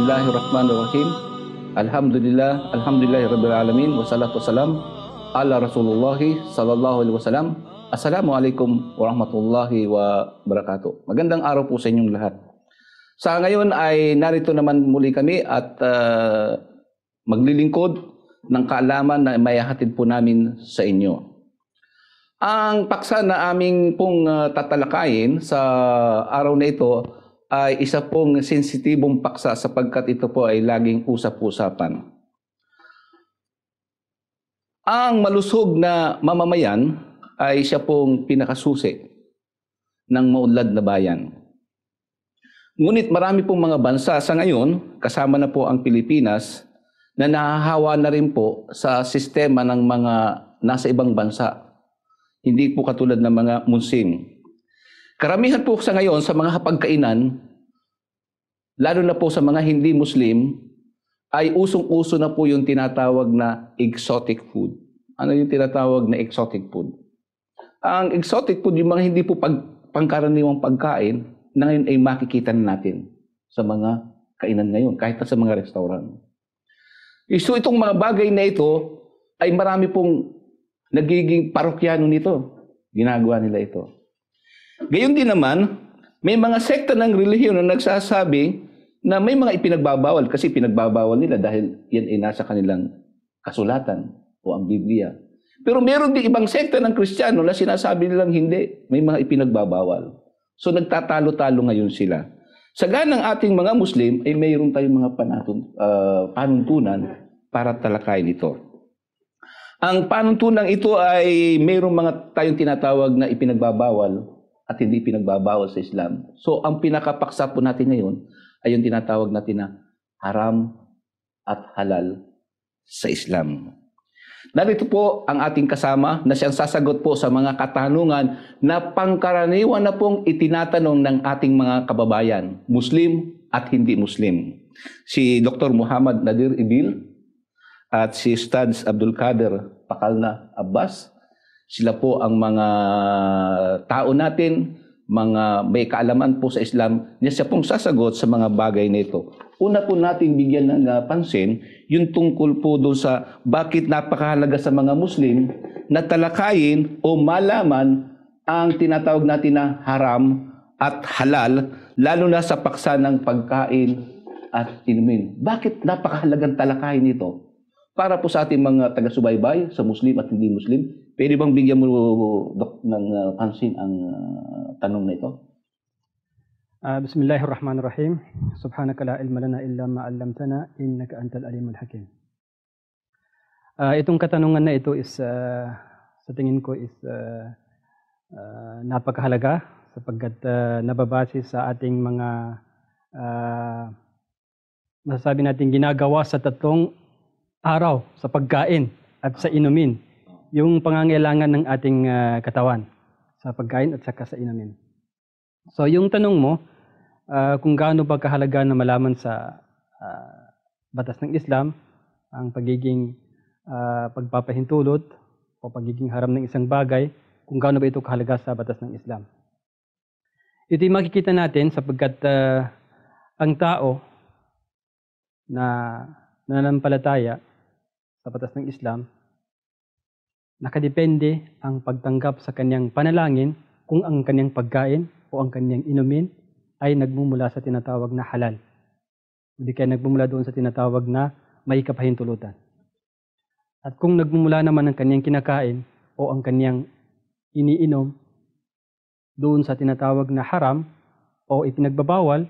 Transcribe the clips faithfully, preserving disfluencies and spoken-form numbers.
Bismillahirrahmanirrahim. Alhamdulillah, alhamdulillahirabbil alamin wassalatu wassalam ala Rasulullah sallallahu alaihi wasallam. Assalamualaikum warahmatullahi wabarakatuh. Magandang araw po sa inyong lahat. Sa ngayon ay narito naman muli kami at uh, maglilingkod ng kaalaman na mayahatid po namin sa inyo. Ang paksa na aming pong uh, tatalakayin sa araw na ito ay isa pong sensitibong paksa sapagkat ito po ay laging usap-usapan. Ang malusog na mamamayan ay siya pong pinakasusi ng maunlad na bayan. Ngunit marami pong mga bansa sa ngayon, kasama na po ang Pilipinas, na nahahawa na rin po sa sistema ng mga nasa ibang bansa. Hindi po katulad ng mga Muslim. Karamihan po sa ngayon sa mga hapagkainan, lalo na po sa mga hindi Muslim, ay usong-uso na po yung tinatawag na exotic food. Ano yung tinatawag na exotic food? Ang exotic food, yung mga hindi po pag, pangkaraniwang pagkain, na ngayon ay makikita na natin sa mga kainan ngayon, kahit sa mga restaurant. So itong mga bagay na ito, ay marami pong nagiging parokyano nito. Ginagawa nila ito. Gayon din naman, may mga sekta ng relihiyon na nagsasabi na may mga ipinagbabawal kasi pinagbabawal nila dahil yan ay nasa kanilang kasulatan o ang Biblia. Pero meron din ibang sekta ng Kristiyano na sinasabi nilang hindi, may mga ipinagbabawal. So nagtatalo-talo ngayon sila. Sa ganang ating mga Muslim ay mayroon tayong mga panatun, uh, panuntunan para talakayin ito. Ang panuntunan ito ay mayroong mga tayong tinatawag na ipinagbabawal at hindi pinagbabawal sa Islam. So, ang pinakapaksa po natin ngayon ay yung tinatawag natin na haram at halal sa Islam. Narito po ang ating kasama na siyang sasagot po sa mga katanungan na pangkaraniwan na pong itinatanong ng ating mga kababayan, Muslim at hindi Muslim. Si Doctor Muhammad Nadir Ibil at si Ustadz Abdul Kader Pakalna Abbas. Sila po ang mga tao natin, mga may kaalaman po sa Islam, na siya pong sasagot sa mga bagay na ito. Una po natin bigyan ng uh, pansin, yung tungkol po doon sa bakit napakahalaga sa mga Muslim na talakayin o malaman ang tinatawag natin na haram at halal, lalo na sa paksa ng pagkain at inumin. Bakit napakahalagang talakayin ito? Para po sa ating mga taga-subaybay, sa Muslim at hindi Muslim, pwede bang bigyan mo Dok, ng uh, pansin ang uh, tanong na ito? Uh, Bismillahirrahmanirrahim. Subhanaka la ilma lana illa ma 'allamtana innaka antal alimul hakim. Uh, itong katanungan na ito is uh, sa tingin ko is uh, uh, napakahalaga sapagkat uh, nababase sa ating mga uh, masasabi natin ginagawa sa tatlong araw sa pagkain at sa inumin, yung pangangailangan ng ating uh, katawan sa pagkain at saka sa inumin. So yung tanong mo, uh, kung gaano ba kahalaga na malaman sa uh, batas ng Islam ang pagiging uh, pagpapahintulot o pagiging haram ng isang bagay, kung gaano ba ito kahalaga sa batas ng Islam. Ito yung makikita natin sapagkat uh, ang tao na nananampalataya sa batas ng Islam, nakadepende ang pagtanggap sa kanyang panalangin kung ang kanyang pagkain o ang kanyang inumin ay nagmumula sa tinatawag na halal. Hindi kaya nagmumula doon sa tinatawag na may kapahintulutan. At kung nagmumula naman ang kanyang kinakain o ang kanyang iniinom doon sa tinatawag na haram o ipinagbabawal,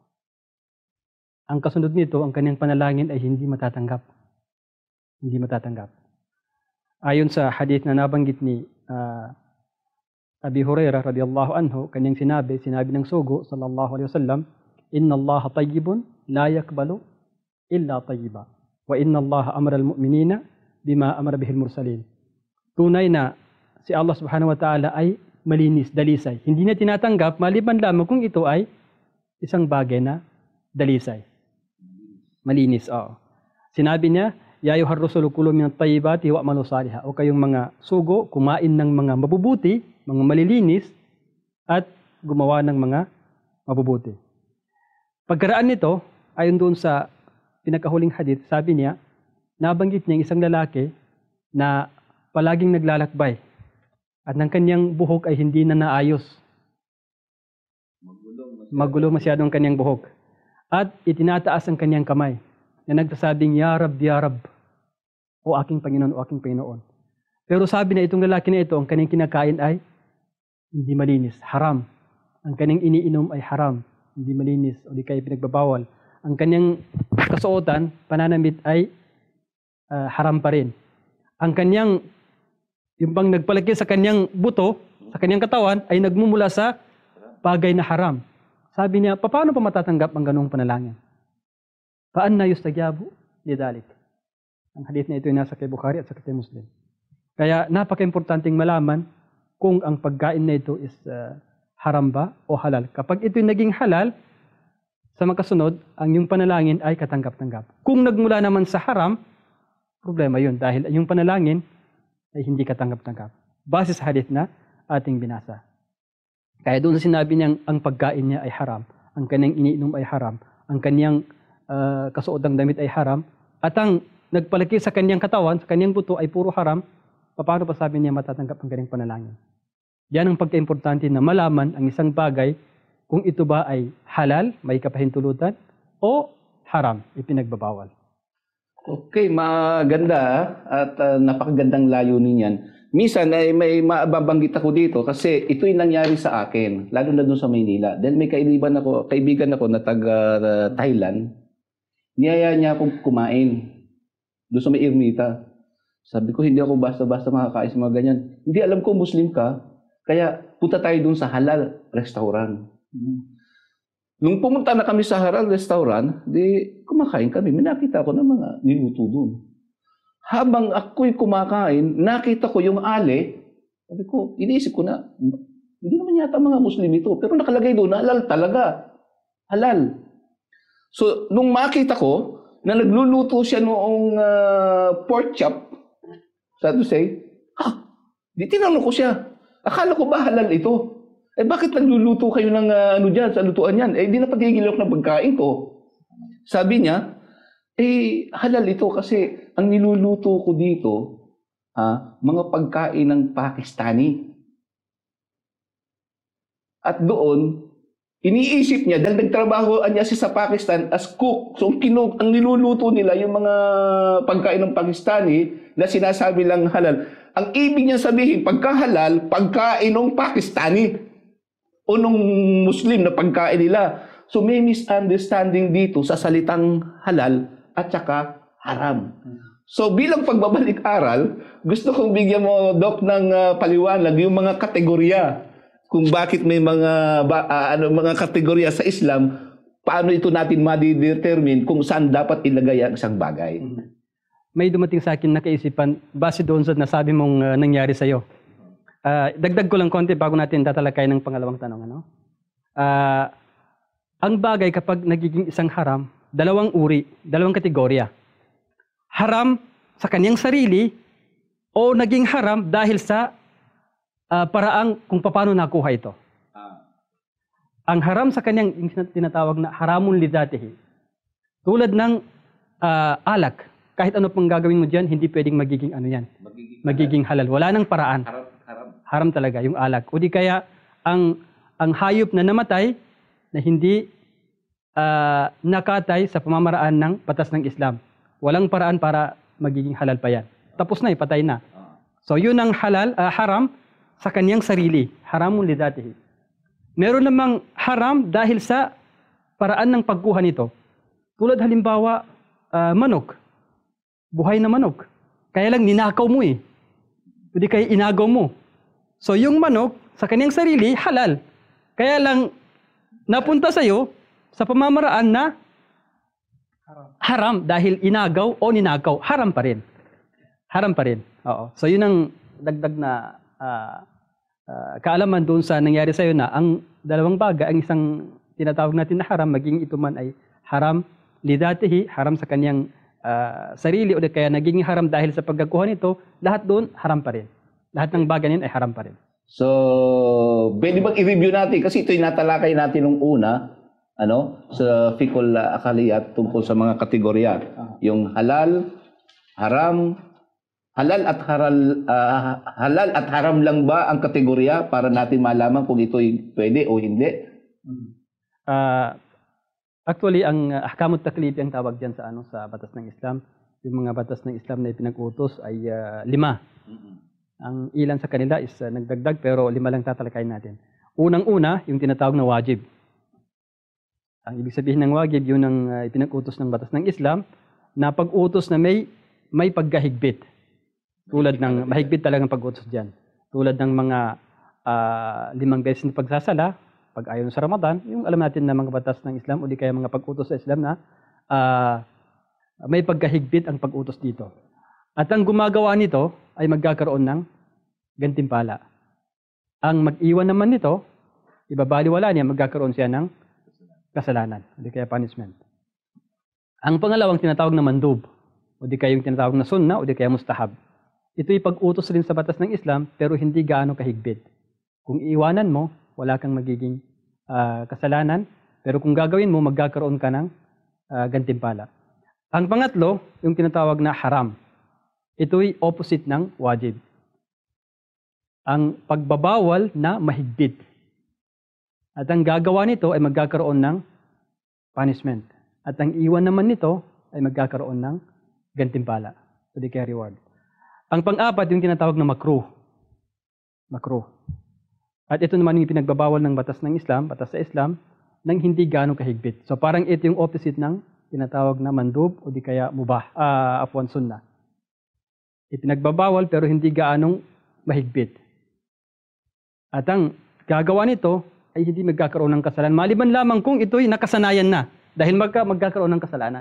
ang kasunod nito, ang kanyang panalangin ay hindi matatanggap. Hindi matatanggap. Ayon sa hadith na nabanggit ni uh, Abi Hurairah radhiyallahu anhu, kanyang sinabi, sinabi ng sugo sallallahu alaihi wasallam, "Inna Allah tayyibun la yakbalu illa tayyiba. Wa inna Allah amara al-mu'minina bima amara bihil mursalin." Tunay na si Allah subhanahu wa ta'ala ay malinis, dalisay. Hindi na tinatanggap maliban lamang kung ito ay isang bagay na dalisay. Malinis, oo. Sinabi niya, "Ya ayyuhar rusulu kulu minat tayyibati wa'malu salihah." O kayong mga sugo, kumain ng mga mabubuti, mga malilinis, at gumawa ng mga mabubuti. Pagkaraan nito ayon doon sa pinakahuling hadith, sabi niya, nabanggit niya yung isang lalaki na palaging naglalakbay at ng kanyang buhok ay hindi na naayos. Magulo masyado ang kanyang buhok. At itinataas ang kanyang kamay na nagsasabing, Ya Rab, Ya Rab, o aking Panginoon, o aking Panginoon. Pero sabi na itong lalaki na ito, ang kanyang kinakain ay hindi malinis, haram. Ang kanyang iniinom ay haram, hindi malinis, o di kaya pinagbabawal. Ang kanyang kasuotan, pananamit ay uh, haram pa rin. Ang kanyang, yung bang nagpalaki sa kanyang buto, sa kanyang katawan, ay nagmumula sa bagay na haram. Sabi niya, paano pa matatanggap ang ganung panalangin? Paan na yustagyabu? Lidalik. Ang hadith na ito ay nasa kay Bukhari at sa kay Muslim. Kaya napaka-importanting malaman kung ang pagkain na ito is uh, haram ba o halal. Kapag ito'y naging halal, sa makasunod, ang yung panalangin ay katanggap-tanggap. Kung nagmula naman sa haram, problema yun dahil yung panalangin ay hindi katanggap-tanggap. Base sa hadith na ating binasa. Kaya doon sa sinabi niyang ang pagkain niya ay haram, ang kanyang iniinom ay haram, ang kanyang uh, kasuodang damit ay haram, at ang nagpalaki sa kanyang katawan, sa kanyang buto ay puro haram, paano pa sabi niya matatanggap ang kanyang panalangin? Yan ang pagka-importante na malaman ang isang bagay kung ito ba ay halal, may kapahintulutan, o haram, ipinagbabawal. Okay, maganda at uh, napakagandang layunin yan. Minsan ay may mababanggit ako dito kasi ito'y nangyari sa akin, lalo na doon sa Maynila. Dahil may kaibigan ako, kaibigan ako na taga uh, Thailand, niyaya niya akong kumain doon sa may Ermita. Sabi ko, hindi ako basta-basta makakain sa mga ganyan. Hindi, alam ko Muslim ka, kaya punta tayo doon sa halal restaurant. Hmm. Nung pumunta na kami sa halal restaurant, di kumakain kami. May nakita ko ng mga niluto doon. Habang ako'y kumakain, nakita ko yung ale. Sabi ko, iniisip ko na, hindi naman yata mga Muslim ito. Pero nakalagay doon, halal talaga. Halal. So, nung makita ko, na nagluluto siya noong uh, pork chop, so to say, ha, di tinanong ko siya. Akala ko ba halal ito? Eh bakit nagluluto kayo ng uh, ano dyan, sa lutuan yan? Eh di na patigil ako ng pagkain ko. Sabi niya, eh halal ito kasi ang niluluto ko dito, ah, mga pagkain ng Pakistani. At doon, iniisip niya, dahil nagtrabaho niya siya sa Pakistan as cook. So ang, kinug, ang niluluto nila, yung mga pagkain ng Pakistani na sinasabi lang halal. Ang ibig niya sabihin, pagka-halal, pagkain ng Pakistani o nung Muslim na pagkain nila. So may misunderstanding dito sa salitang halal at saka haram. So bilang pagbabalik aral, gusto kong bigyan mo, Doc, ng uh, paliwanag yung mga kategorya. Kung bakit may mga ba, uh, ano, mga kategorya sa Islam, paano ito natin ma-determine kung saan dapat ilagay ang isang bagay. May dumating sa akin na kaisipan base doon sa nasabi mong uh, nangyari sa iyo. Uh, dagdag ko lang konti bago natin tatalakay ng pangalawang tanong. Ano? Uh, ang bagay kapag nagiging isang haram, dalawang uri, dalawang kategorya. Haram sa kanyang sarili o naging haram dahil sa uh, paraang kung paano nakuha ito. Ang haram sa kanyang tinatawag na haramun lidatihi. Tulad ng uh, alak. Kahit ano pang gagawin mo dyan, hindi pwedeng magiging ano yan. Magiging, magiging halal. Wala nang paraan. Haram, haram. Haram talaga yung alak. O di kaya ang ang hayop na namatay na hindi uh, nakatay sa pamamaraan ng batas ng Islam. Walang paraan para magiging halal pa yan. Tapos na, ipatay na. So yun ang halal, uh, haram sa kanyang sarili. Haramun lidatihi. Meron namang haram dahil sa paraan ng pagkuha nito. Tulad halimbawa, uh, manok. Buhay na manok. Kaya lang ninakaw mo eh. Hindi kaya inagaw mo. So yung manok, sa kanyang sarili, halal. Kaya lang napunta sa'yo sa pamamaraan na haram. haram dahil inagaw o ninakaw. Haram pa rin. Haram pa rin. Oo. So yun ang dagdag na uh, uh, kaalaman doon sa nangyari sa'yo na ang dalawang bagay, ang isang tinatawag natin na haram, maging ito man ay haram lidatihi, haram sa kanyang Uh, sarili o kaya naging haram dahil sa pagkakuha nito, lahat doon haram pa rin. Lahat ng bagay niyan ay haram pa rin. So, pwede bang i-review natin? Kasi ito yung natalakay natin nung una. ano sa Fiqhul Aqliyat tungkol sa mga kategorya. Yung halal, haram, halal at haral ah, halal at haram lang ba ang kategorya para natin malaman kung ito'y pwede o hindi? Ah, actually, ang uh, ahkamut taklifi ang tawag diyan sa ano sa batas ng Islam. Yung mga batas ng Islam na ipinag-utos ay ah, lima. Ang ilan sa kanila is uh, nagdagdag pero lima lang tatalakayin natin. Unang-una, yung tinatawag na wajib. Ang ibig sabihin ng wajib, yun ang uh, ipinag-utos ng batas ng Islam na pag-utos na may may pagkahigpit. Tulad ng mahigpit talagang pag-utos diyan. Tulad ng mga ah, limang beses na pagsasala, pag ayon sa Ramadan, yung alam natin na mga batas ng Islam o di kaya mga pag-utos sa Islam na ah, may pagkahigpit ang pag-utos dito. At ang gumagawa nito ay magkakaroon ng gantimpala. Ang mag-iwan naman nito, ibabaliwala niya, magkakaroon siya ng kasalanan, o di kaya punishment. Ang pangalawang tinatawag na mandub, o di kaya yung tinatawag na sunnah, o di kaya mustahab. Ito'y pag-utos rin sa batas ng Islam, pero hindi gaano kahigpit. Kung iiwanan mo, wala kang magiging ah, kasalanan, pero kung gagawin mo, magkakaroon ka ng ah, gantimpala. Ang pangatlo, yung tinatawag na haram. Ito'y opposite ng wajib. Ang pagbabawal na mahigpit. At ang gagawa nito ay magkakaroon ng punishment. At ang iwan naman nito ay magkakaroon ng gantimpala. So, di kaya reward. Ang pang-apat, yung tinatawag na makruh. Makruh. At ito naman yung pinagbabawal ng batas ng Islam, batas sa Islam, nang hindi gaano kahigpit. So parang ito yung opposite ng tinatawag na mandub o di kaya mubah, uh, afwan sunnah. Ipinagbabawal pero hindi gaanong mahigpit. At ang gagawa nito ay hindi magkakaroon ng kasalanan. Maliban lamang kung ito'y nakasanayan na dahil magka, magkakaroon ng kasalanan.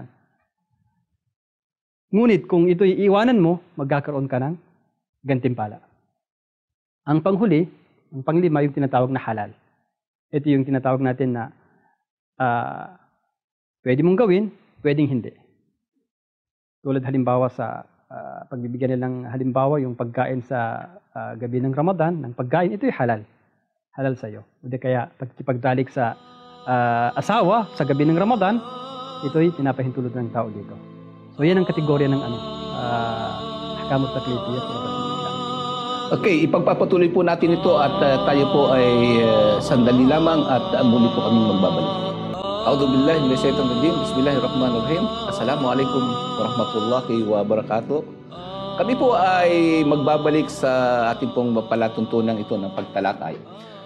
Ngunit kung ito'y iwanan mo, magkakaroon ka ng gantimpala. Ang panghuli, ang panglima, yung tinatawag na halal. Ito yung tinatawag natin na uh, pwede mong gawin, pwedeng hindi. Tulad halimbawa sa uh, pagbibigyan nilang halimbawa yung pagkain sa uh, gabi ng Ramadan, ng pagkain, ito'y halal. Halal sa'yo. O di kaya pagkipagdalik sa uh, asawa sa gabi ng Ramadan, ito'y pinapahintulot ng tao dito. So yan ang kategorya ng ano, uh, ahkamut taklifiyya sa batas ng Islam. Okay, ipagpapatuloy po natin ito at uh, tayo po ay uh, sandali lamang at uh, muli po kaming magbabalik. A'udzubillahi minasyaitonir rajim. Bismillahirrahmanirrahim. Assalamualaikum warahmatullahi wabarakatuh. Kami po ay magbabalik sa ating pong palatuntunan ito ng pagtalakay.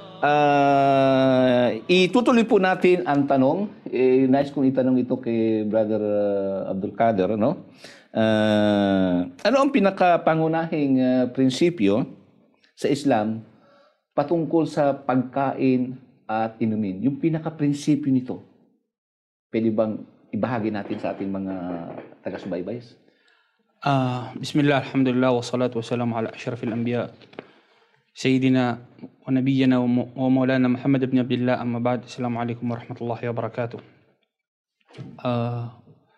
Uh, itutuloy po natin ang tanong. Eh, nice kong itanong ito kay Brother uh, Abdul Kader, no? Uh, ano ang pinakapangunahing uh, prinsipyo sa Islam patungkol sa pagkain at inumin? Yung pinaka-prinsipyo nito, pwede bang ibahagi natin sa ating mga taga-subaybays? Uh, Bismillah, alhamdulillah, wa salatu wa salam ala ashrafil anbiya Sayyidina wa nabiyyana wa maulana Muhammad ibn Abdullah, amma ba'd. Assalamualaikum warahmatullahi wabarakatuh. Uh,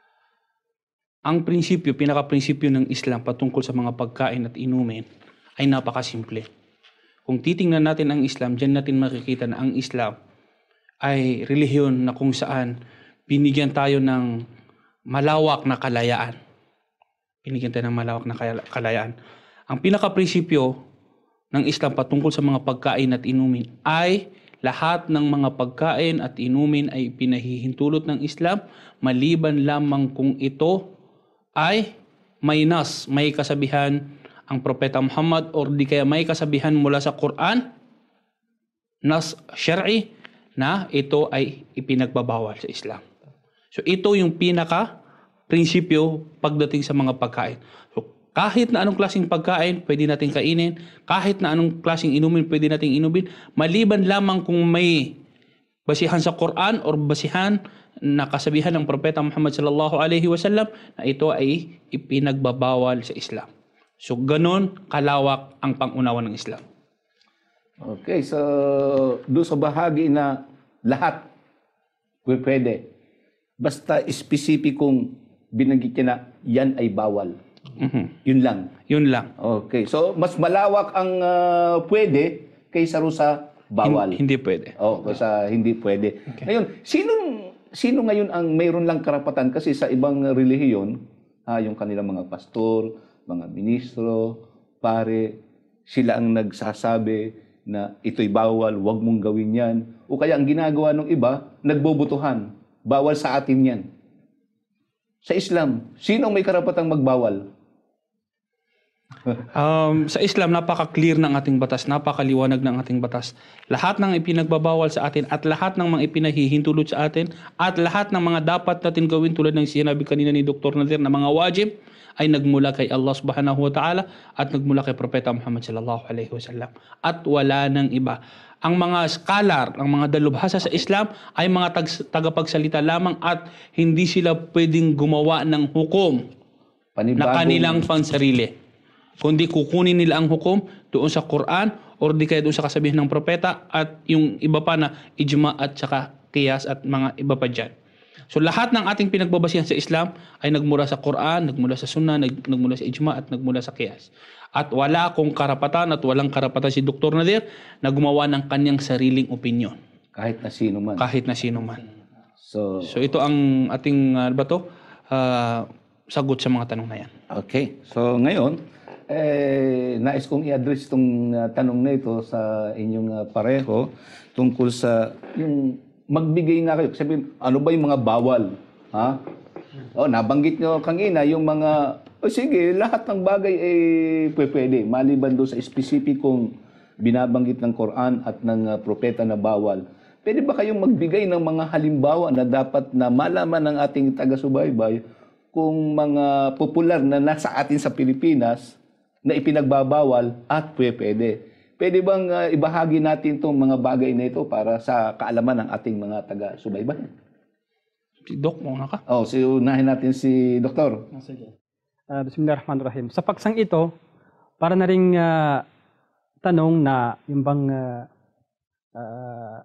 ang prinsipyo, pinaka-prinsipyo ng Islam patungkol sa mga pagkain at inumin ay napakasimple. Kung titingnan natin ang Islam, diyan natin makikita na ang Islam ay relihiyon na kung saan binigyan tayo ng malawak na kalayaan. Binigyan tayo ng malawak na kalayaan. Ang pinaka-prinsipyo ng Islam patungkol sa mga pagkain at inumin ay lahat ng mga pagkain at inumin ay pinahihintulot ng Islam maliban lamang kung ito ay may nas, may kasabihan ang Propeta Muhammad or di kaya may kasabihan mula sa Quran, nas syar'i na ito ay ipinagbabawal sa Islam. So ito yung pinaka prinsipyo pagdating sa mga pagkain. So kahit na anong klaseng pagkain, pwede natin kainin. Kahit na anong klaseng inumin, pwede natin inumin. Maliban lamang kung may basihan sa Quran or basihan na kasabihan ng Propeta Muhammad sallallahu alaihi wasallam na ito ay ipinagbabawal sa Islam. So ganon kalawak ang pangunawa ng Islam. Okay, so doon sa bahagi na lahat pwede. Basta espesipikong binanggit niya na yan ay bawal. Mm-hmm. Yun lang. Yun lang. Okay. So, mas malawak ang uh, pwede kaysa ro sa bawal. Hin- hindi pwede. Oh, sa hindi pwede. Ngayon, sinong sino ngayon ang mayroon lang karapatan kasi sa ibang relihiyon, ah, yung kanilang mga pastor, mga ministro, pare, sila ang nagsasabi na ito'y bawal, huwag mong gawin yan. O kaya ang ginagawa ng iba, nagbobotohan, bawal sa atin yan. Sa Islam, sino ang may karapatang magbawal? Um, sa Islam, napaka-clear ng ating batas, napakaliwanag ng ating batas. Lahat ng ipinagbabawal sa atin at lahat ng mga ipinahihintulot sa atin at lahat ng mga dapat natin gawin tulad ng sinabi kanina ni Doktor Nadir na mga wajib ay nagmula kay Allah subhanahu wa ta'ala at nagmula kay Propeta Muhammad sallallahu alaihi wasallam. At wala ng iba. Ang mga scholar, ang mga dalubhasa sa Islam ay mga tag- tagapagsalita lamang at hindi sila pwedeng gumawa ng hukom na kanilang pansarili. Kundi kukunin nila ang hukom doon sa Quran o di kaya doon sa kasabihan ng propeta at yung iba pa na ijma at saka qiyas at mga iba pa dyan. So lahat ng ating pinagbabasihan sa Islam ay nagmula sa Quran, nagmula sa Sunnah, nag, nagmula sa ijma at nagmula sa qiyas. At wala akong karapatan at walang karapatan si Doktor Nadir na gumawa ng kanyang sariling opinion. Kahit na sino man. Kahit na sino man. So, So ito ang ating uh, ba to? Uh, sagot sa mga tanong na yan. okay. So ngayon, eh, nais kong i-address itong uh, tanong na ito sa inyong uh, pareho tungkol sa yung magbigay nga kayo. Sabihin, ano ba yung mga bawal? Ha? Oh, nabanggit nyo kanina yung mga, oh sige, lahat ng bagay ay eh, pwede. Maliban doon sa espesipikong binabanggit ng Quran at ng uh, propeta na bawal. Pwede ba kayong magbigay ng mga halimbawa na dapat na malaman ng ating taga-subaybay kung mga popular na nasa atin sa Pilipinas na ipinagbabawal at pwede. Pwede bang uh, ibahagi natin itong mga bagay na ito para sa kaalaman ng ating mga taga-subaybay? Si Doc, muna ka. Oh, so unahin natin si Doktor. Sige. Uh, Bismillahirrahmanirrahim. Sa paksang ito, para na ring uh, tanong na yung bang uh, uh,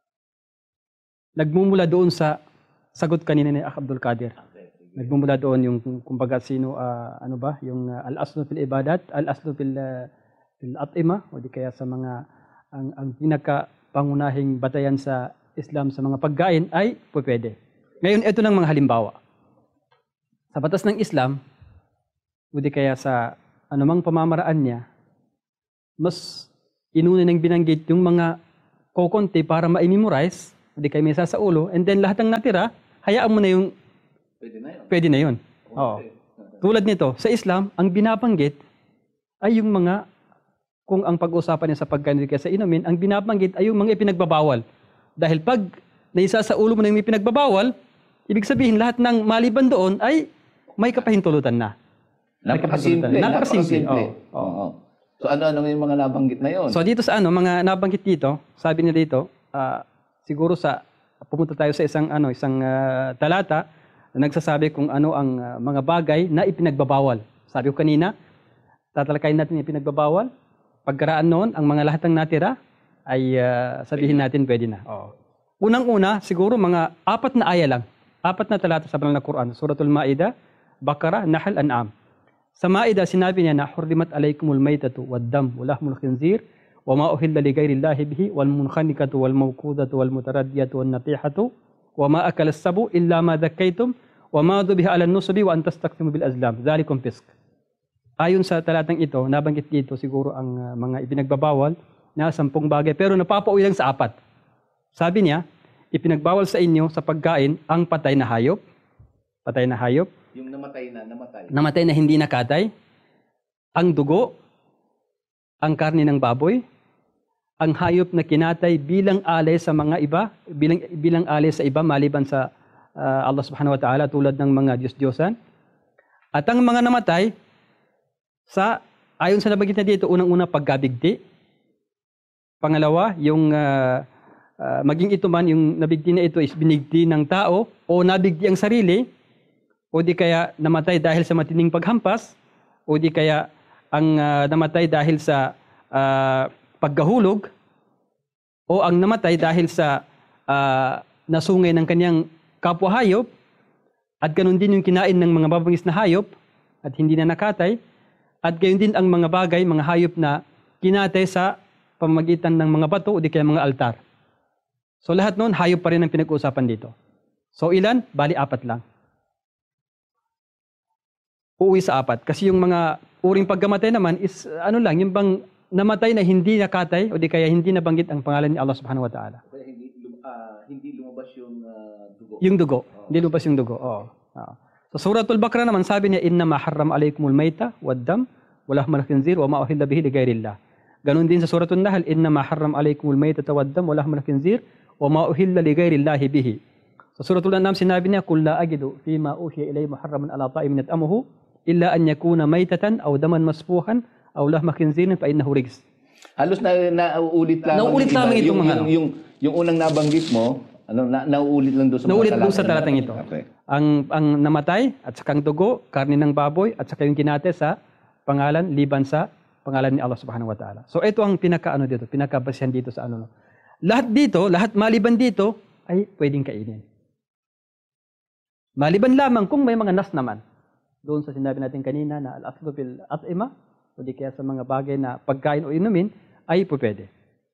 nagmumula doon sa sagot kanina ni Akh Abdul Qadir. Nagmumula doon yung kumbaga sino uh, ano ba yung uh, al-aslu fil ibadat, al-aslu fil uh, fil at'ima o di kaya sa mga ang ang pinaka pangunahing batayan sa Islam sa mga pagkain ay pwede. Ngayon ito ng mga halimbawa. Sa batas ng Islam o di kaya sa anumang pamamaraan niya, mas inuna nang binanggit yung mga kokonti para ma-memorize, o di kaya may sa ulo, and then lahat ng natira, hayaan mo na yung Pwede na yun. Pwede na yun. Oo. Tulad nito, sa Islam, ang binabanggit ay yung mga, kung ang pag-usapan niya sa pagkain sa inumin, ang binabanggit ay yung mga ipinagbabawal. Dahil pag naisa sa ulo mo na yung ipinagbabawal, ibig sabihin lahat ng maliban doon ay may kapahintulutan na. Napakasimple. Napakasimple. Oo. Oo. So ano-ano yung mga nabanggit na yun? So dito sa ano, mga nabanggit dito, sabi niya dito, uh, siguro sa, pumunta tayo sa isang, ano, isang uh, talata, na nagsasabi kung ano ang uh, mga bagay na ipinagbabawal. Sabi ko kanina, tatalakayin natin yung ipinagbabawal. Pagkaraan noon, ang mga lahat ng natira ay uh, sabihin natin pwede na. Oo. Unang-una, siguro mga apat na aya lang. Apat na talata sa banal na Quran. Suratul Ma'idah, Baqarah, Nahl, An'am. Sa Ma'idah, sinabi niya na hurrimat alaykumul maytatu waddam walahmul khinzir wa ma uhilla li ghairillahi bihi wal munkhaniqatu wal mawqudatu wal mutaraddiyatu wan natihatu wa ma akala as-sabu illa ma dhakkaytum wa ma dhubiha 'ala an-nusubi wa an tastaqsimu bil azlam dhalikum fisq. Ayon sa talatang ito, nabanggit dito siguro ang uh, mga ipinagbabawal na sampung bagay pero napapauwi lang sa apat. Sabi niya, ipinagbawal sa inyo sa pagkain ang patay na hayop, patay na hayop, yung namatay na, namatay. namatay na hindi nakatay, ang dugo, ang karne ng baboy, ang hayop na kinatay bilang alay sa mga iba, bilang bilang alay sa iba maliban sa uh, Allah Subhanahu wa Ta'ala tulad ng mga Diyos-Diyosan. At ang mga namatay sa ayon sa nabanggit na dito, unang-una pagkabigti. Pangalawa, yung uh, uh, maging ito man yung nabigti na ito is binigti ng tao o nabigti ang sarili o di kaya namatay dahil sa matinding paghampas o di kaya ang uh, namatay dahil sa uh, pagkahulog o ang namatay dahil sa uh, nasungay ng kanyang kapwa hayop at ganoon din yung kinain ng mga babangis na hayop at hindi na nakatay at gayon din ang mga bagay, mga hayop na kinatay sa pamamagitan ng mga bato o di kaya mga altar. So lahat noon, hayop pa rin ang pinag-uusapan dito. So ilan? Bali apat lang. Uuwi sa apat. Kasi yung mga uring pagkamatay naman is ano lang, yung bang namatay na hindi nakatay o di kaya hindi nabanggit ang pangalan ni Allah subhanahu wa ta'ala. Hindi, uh, hindi lumabas yung uh, dugo. Yung dugo. Oh. Hindi lumabas yung dugo. Oo. Oh. So Suratul Baqarah naman sabi niya, inna ma harram alaykumul mayta wad-dam wa lahmal khinzir wa ma uhilla bihi li ghairillah. Ganon din sa Suratul Nahl, inna ma harram alaykumul mayta wad-dam wa lahmal khinzir wa ma uhilla li ghairillah bihi. Sa Suratul An'am sinabi niya, qul la ajidu fima uhiya ilayya muharraman ala ta'imin yat'amuhu illa an yakuna maytatan aw daman masfuhan aw lahma khinzirin fa innahu rijs. Halos na nauulit lang. Nauulit lamang itong mga yung, yung, yung unang nabanggit mo, ano, na, nauulit lang doon sa nauulit mga doon sa talatang ito. Okay. Ang ang namatay at saka ang dugo, karne ng baboy at saka yung kinate sa pangalan liban sa pangalan ni Allah subhanahu wa ta'ala. So ito ang pinakaano dito, pinakabasihan dito sa ano. Lahat dito, lahat maliban dito ay pwedeng kainin. Maliban lamang kung may mga nas naman. Doon sa sinabi natin kanina na al-aslu bil at'ima o di kaya sa mga bagay na pagkain o inumin ay pwede.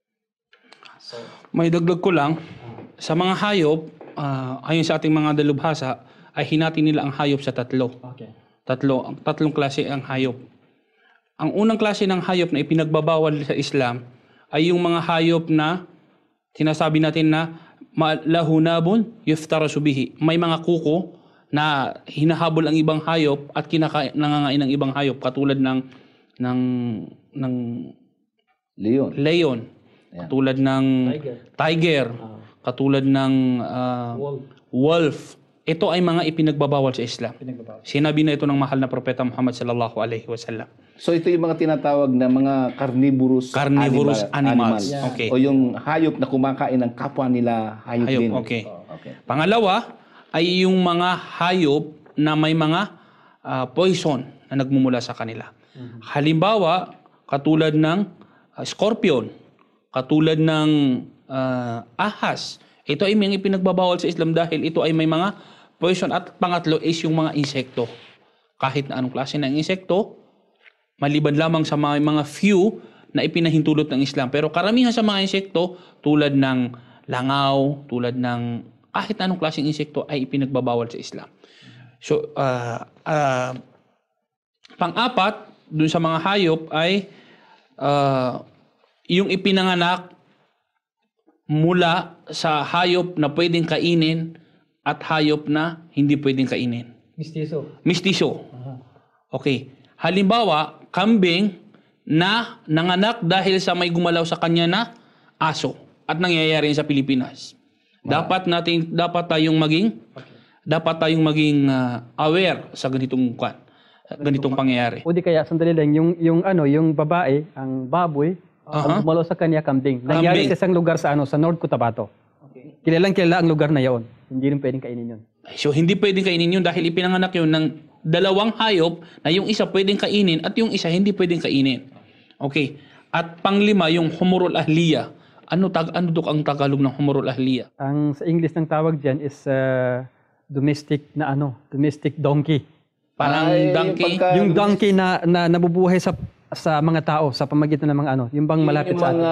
So, may dagdag ko lang, sa mga hayop, uh, ayon sa ating mga dalubhasa, ay hinati nila ang hayop sa tatlo. Okay. Tatlo, tatlong klase ang hayop. Ang unang klase ng hayop na ipinagbabawal sa Islam ay yung mga hayop na sinasabi natin na lahunabun yuftarasu bihi. May mga kuko na hinahabol ang ibang hayop at kinakain nangangain ng ibang hayop katulad ng ng ng leon. Leon. Yeah. Katulad ng Tiger. tiger Uh, katulad ng uh, wolf. wolf. Ito ay mga ipinagbabawal sa Islam. Pinagbabawal. Sinabi na ito ng mahal na propeta Muhammad sallallahu alaihi wasallam. So ito yung mga tinatawag na mga carnivorous, Carnivorous animal, animals. Yeah. Okay. O yung hayop na kumakain ng kapwa nila hayop, Hayop, din. okay. Oh, okay. Pangalawa ay yung mga hayop na may mga uh, poison na nagmumula sa kanila. Mm-hmm. Halimbawa, katulad ng uh, scorpion, katulad ng uh, ahas. Ito ay mga ipinagbabawal sa Islam dahil ito ay may mga poison. At pangatlo is yung mga insekto. Kahit na anong klase ng insekto, maliban lamang sa mga, mga few na ipinahintulot ng Islam. Pero karamihan sa mga insekto, tulad ng langaw, tulad ng kahit na anong klaseng insekto ay ipinagbabawal sa Islam. So, uh, uh, pang-apat, dun sa mga hayop ay uh, yung ipinanganak mula sa hayop na pwedeng kainin at hayop na hindi pwedeng kainin. Mistiso. Mistiso. Aha. Okay. Halimbawa, kambing na nanganak dahil sa may gumalaw sa kanya na aso at nangyayari sa Pilipinas. Wow. Dapat natin dapat tayong maging okay. dapat tayong maging uh, aware sa ganitong kwan, ganitong pangyayari. O di kaya sandali lang yung yung ano, yung babae, ang baboy, Uh-huh. ang gumalaw sa kanya kambing. Nangyari Kambing. sa isang lugar sa ano, sa North Cotabato. Okay. Kilalang kilala ang lugar na yon. Hindi rin pwedeng kainin yun. So hindi pwedeng kainin yun dahil ipinanganak yun ng dalawang hayop na yung isa pwedeng kainin at yung isa hindi pwedeng kainin. Okay. At panglima yung humurul ahliya. Ano tag ano dok ang Tagalog ng humurul ahliya? Ang sa English ng tawag diyan is uh, domestic na ano, domestic donkey. Parang Ay, donkey. yung pagka- Yung donkey na, na nabubuhay sa sa mga tao sa pamagitan ng mga ano, yung bang malapit yung sa atin. mga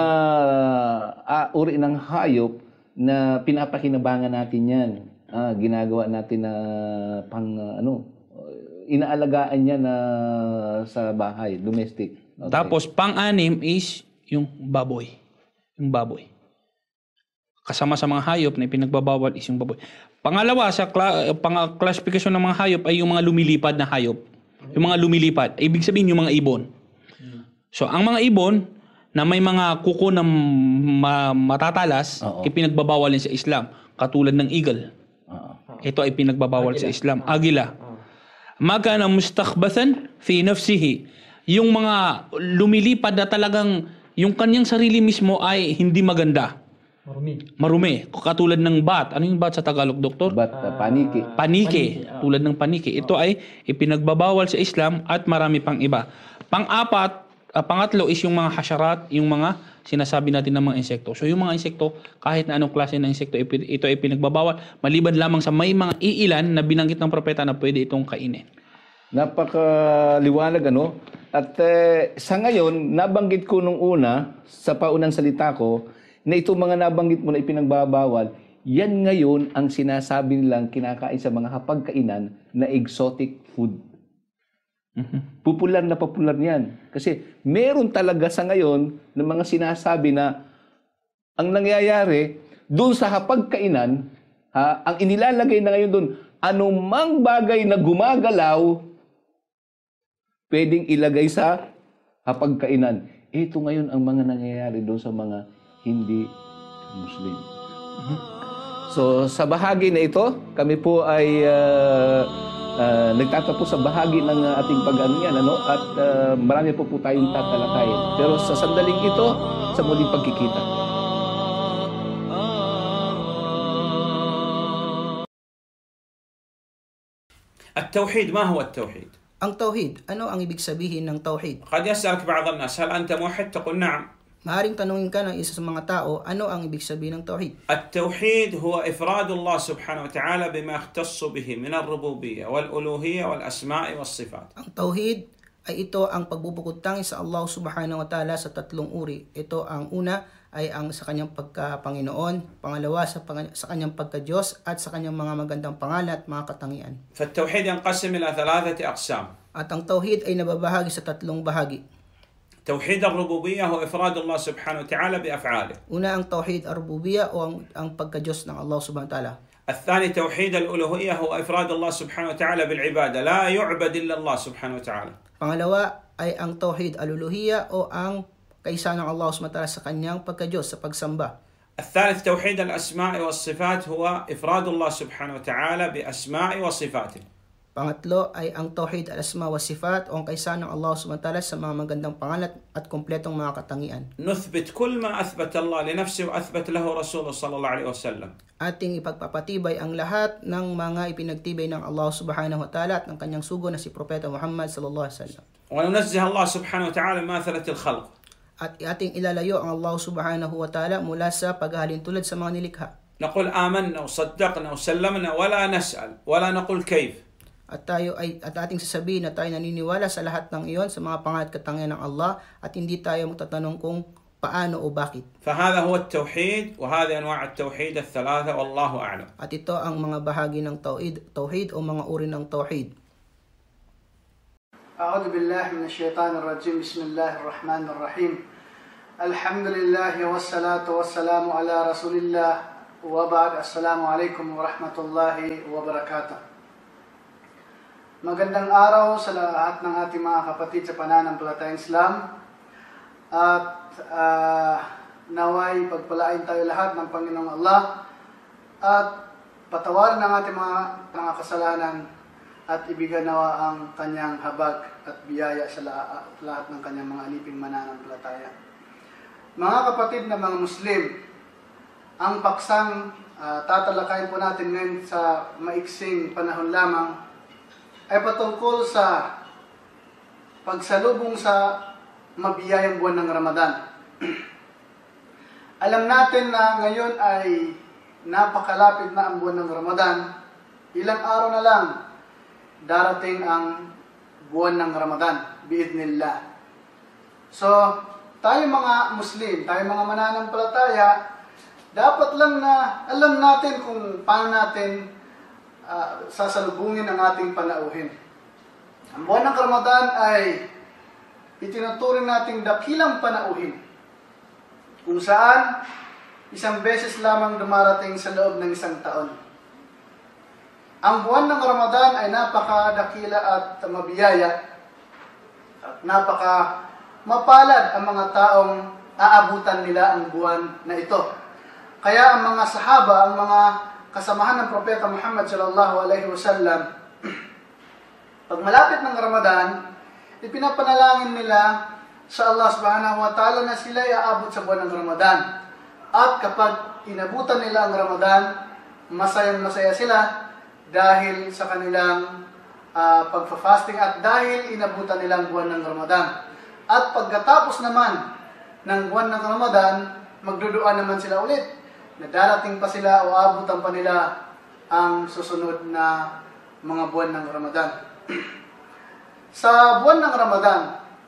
uh, uri ng hayop na pinapakinabangan natin yan. Ah, ginagawa natin na pang uh, ano, inaalagaan niya na sa bahay, domestic. Okay. Tapos pang-anim is yung baboy. Yung baboy. Kasama sa mga hayop na ipinagbabawal is yung baboy. Pangalawa sa kla- pang classification ng mga hayop ay yung mga lumilipad na hayop. Yung mga lumilipad, ibig sabihin yung mga ibon. So ang mga ibon na may mga kuko na ma- matatalas, Oo. ipinagbabawal din sa Islam, katulad ng eagle. Oo. Ito ay pinagbabawal sa Islam. Agila. Magana mustakhbathan fi nafsihi. Yung mga lumilipad na talagang yung kanyang sarili mismo ay hindi maganda. Marumi. Marumi. Katulad ng bat. Ano yung bat sa Tagalog, doktor? But uh, paniki. Panike. Tulad ng panike. Ito ay ipinagbabawal sa Islam at marami pang iba. Pang-apat, uh, pangatlo is yung mga hasyarat, yung mga sinasabi natin ng mga insekto. So yung mga insekto, kahit na anong klase ng insekto, ito ay pinagbabawal. Maliban lamang sa may mga iilan na binanggit ng propeta na pwede itong kainin. Napakaliwanag ano. At eh, sa ngayon, nabanggit ko nung una, sa paunang salita ko, na itong mga nabanggit mo na ipinagbabawal, yan ngayon ang sinasabi nilang kinakain sa mga hapagkainan na exotic food. Mhm. Popular na popular yan. Kasi meron talaga sa ngayon ng mga sinasabi na ang nangyayari, doon sa hapagkainan, ha, ang inilalagay na ngayon doon, anumang bagay na gumagalaw, pwedeng ilagay sa hapagkainan. Ito ngayon ang mga nangyayari doon sa mga hindi Muslim. So, sa bahagi na ito, kami po ay uh, uh, nagtatapos sa bahagi ng uh, ating pag-aniyan, ano? At uh, marami po po tayong tatalakayin. Pero sa sandaling ito, sa muling pagkikita. التوحيد ما هو التوحيد؟ Ang tauhid, ano ang ibig sabihin ng tauhid? قد يسألك بعض الناس هل أنت موحد؟ تقول نعم. Maaring tanungin ka ng isa sa mga tao, ano ang ibig sabihin ng tauhid? التوحيد هو إفراد الله سبحانه وتعالى بما يختص به من الربوبية والألوهية والأسماء والصفات. Ang tauhid ay ito ang pagbubukod tangi sa Allah subhanahu wa ta'ala sa tatlong uri. Ito ang una ay ang sa kanyang pagka-Panginoon, pangalawa sa, pang- sa kanyang pagka-Diyos at sa kanyang mga magandang pangalan at mga katangian. فالتوحيد ينقسم إلى ثلاثة أقسام. At ang tauhid ay nababahagi sa tatlong bahagi. توحيد الربوبية هو إفراد الله سبحانه وتعالى بأفعاله. Una ang tauhid ar-rububiyya o ang, ang pagka-Diyos ng Allah subhanahu wa ta'ala. الثاني توحيد الألوهية هو إفراد الله سبحانه وتعالى بالعبادة لا يعبد إلا الله سبحانه وتعالى. Pangalawa ay ang tauhid al-uluhiyya o ang kaisa ng Allah subhanahu wa ta'ala sa kanyang pagka-Diyos, sa pagsamba. الثالث توحيد الأسماء والصفات هو إفراد الله سبحانه وتعالى بأسماء وصفاته. Pangatlo ay ang tauhid al-asma wa sifat o ang kaisa ng Allah subhanahu wa ta'ala sa mga magandang pangalan at kumpletong mga katangian. نثبت كل ما أثبت الله لنفسه وأثبت له رسوله صلى الله عليه وسلم. Ating ipagpapatibay ang lahat ng mga ipinagtibay ng Allah subhanahu wa ta'ala at ng kanyang sugo na si Propeta Muhammad sallallahu alaihi wasallam. وننزه الله سبحانه وتعالى ماثلة الخلق. At ating ilalayo ang Allah subhanahu wa ta'ala mula sa paghahalin tulad sa mga nilikha. نقول آمنا وصدقنا وسلمنا ولا نسأل ولا نقول كيف. At tayo ay at ating sasabihin na tayo naniniwala sa lahat ng iyon sa mga pangalan at katangian ng Allah at hindi tayo magtatanong kung paano o bakit. فهذا هو التوحيد وهذه أنواع التوحيد الثلاثة والله أعلم. At ito ang mga bahagi ng tauhid, tauhid o mga uri ng tauhid. أعوذ بالله من الشيطان الرجيم بسم الله الرحمن الرحيم الحمد لله والصلاة والسلام على رسول الله وبعد السلام عليكم ورحمة الله وبركاته. Magandang araw sa lahat ng ating mga kapatid sa pananampalatayang Islam at uh, naway pagpalain tayo lahat ng Panginoong Allah at patawarin ang ating mga, mga kasalanan at ibigay nawa ang kanyang habag at biyaya sa la- lahat ng kanyang mga aliping mananampalataya. Mga kapatid na mga Muslim, ang paksang uh, tatalakayin po natin ngayon sa maiksing panahon lamang ay patungkol sa pagsalubong sa mabiyayang buwan ng Ramadan. Alam natin na ngayon ay napakalapit na ang buwan ng Ramadan. Ilang araw na lang darating ang buwan ng Ramadan, biidnillah. So, tayo mga Muslim, tayo mga mananampalataya, dapat lang na alam natin kung paano natin uh, sasalubungin ang ating panauhin. Ang buwan ng Ramadan ay itinuturing nating dakilang panauhin, kung saan isang beses lamang dumarating sa loob ng isang taon. Ang buwan ng Ramadan ay napakadakila at mabiyaya at napaka mapalad ang mga taong aabutan nila ang buwan na ito. Kaya ang mga sahaba, ang mga kasamahan ng Propeta Muhammad sallallahu alaihi wasallam, pag malapit ng Ramadan, ipinapanalangin nila sa Allah subhanahu wa ta'ala na sila ay aabot sa buwan ng Ramadan. At kapag inabutan nila ang Ramadan, masayang masaya sila dahil sa kanilang uh, pagfa-fasting at dahil inabutan nila ang buwan ng Ramadan. At pagkatapos naman ng buwan ng Ramadan, magduduan naman sila ulit na darating pa sila o abutan pa nila ang susunod na mga buwan ng Ramadan. Sa buwan ng Ramadan,